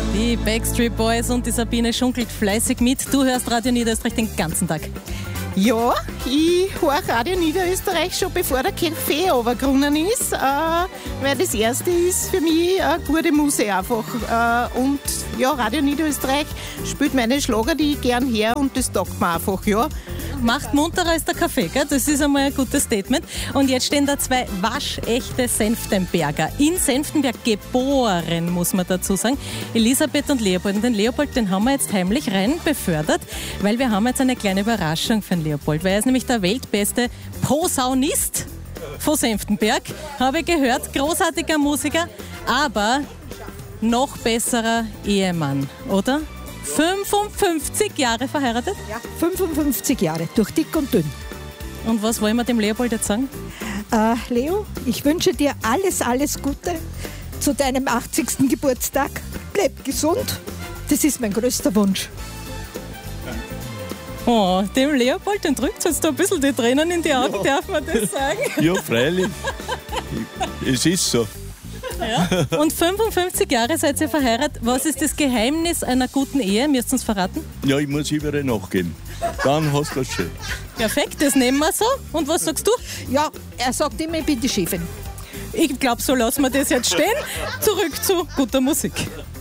Die Backstreet Boys und die Sabine schunkelt fleißig mit. Du hörst Radio Niederösterreich den ganzen Tag. Ja, ich höre Radio Niederösterreich schon bevor der Kaffee runtergerunnen ist, weil das erste ist für mich eine gute Musik einfach. Und ja, Radio Niederösterreich spielt meine Schlager, die ich gern her und das taugt mir einfach, ja. Macht munterer als der Kaffee, gell? Das ist einmal ein gutes Statement. Und jetzt stehen da zwei waschechte Senftenberger. In Senftenberg geboren, muss man dazu sagen. Elisabeth und Leopold. Und den Leopold, den haben wir jetzt heimlich rein befördert, weil wir haben jetzt eine kleine Überraschung für den Leopold. Weil er ist nämlich der weltbeste Posaunist von Senftenberg. Habe ich gehört, großartiger Musiker, aber noch besserer Ehemann, oder? 55 Jahre verheiratet? Ja, 55 Jahre, durch dick und dünn. Und was wollen wir dem Leopold jetzt sagen? Leo, ich wünsche dir alles Gute zu deinem 80. Geburtstag. Bleib gesund, das ist mein größter Wunsch. Oh, dem Leopold, den drückt jetzt da ein bisschen die Tränen in die Augen, darf man das sagen? Ja, freilich. Es ist so. Ja. Und 55 Jahre seid ihr verheiratet. Was ist das Geheimnis einer guten Ehe? Müsst ihr uns verraten? Ja, ich muss überall nachgehen. Dann hast du das schön. Perfekt, das nehmen wir so. Und was sagst du? Ja, er sagt immer, ich bin die Chefin. Ich glaube, so lassen wir das jetzt stehen. Zurück zu guter Musik.